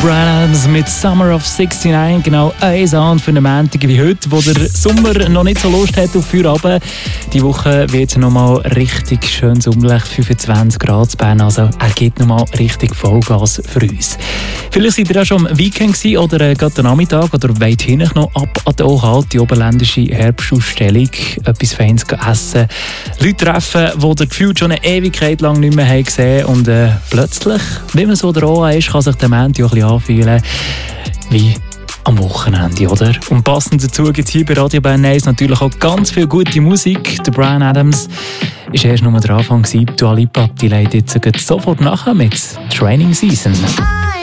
Bryan Adams mit Summer of 69, genau ein Sound für einen Montag wie heute, wo der Sommer noch nicht so Lust hat auf Feierabend. Die Woche wird es nochmal richtig schön sommerlich, 25 Grad zu Bern, also er gibt nochmal richtig Vollgas für uns. Vielleicht seid ihr auch schon am Weekend gewesen oder gerade am Nachmittag oder weit hinten noch ab an die OH, die oberländische Herbstausstellung, etwas Feines essen, Leute treffen, die ihr gefühlt schon eine Ewigkeit lang nicht mehr gesehen haben und plötzlich, wenn man so der OH ist, kann sich der Montag auch ein bisschen anfühlen wie am Wochenende, oder? Und passend dazu gibt es hier bei Radio Bern 1 natürlich auch ganz viel gute Musik. Der Bryan Adams war erst nur der Anfang. Dua Lipa, die leitet jetzt sofort nachher mit Training Season.